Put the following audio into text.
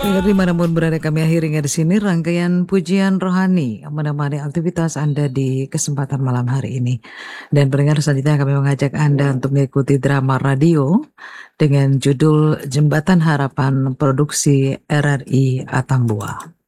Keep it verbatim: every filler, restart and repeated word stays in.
Pendengar dimanapun berada, kami akhiri di sini rangkaian pujian rohani yang menemani aktivitas Anda di kesempatan malam hari ini. Dan pendengar, selanjutnya kami mengajak Anda untuk mengikuti drama radio dengan judul Jembatan Harapan produksi R R I Atambua.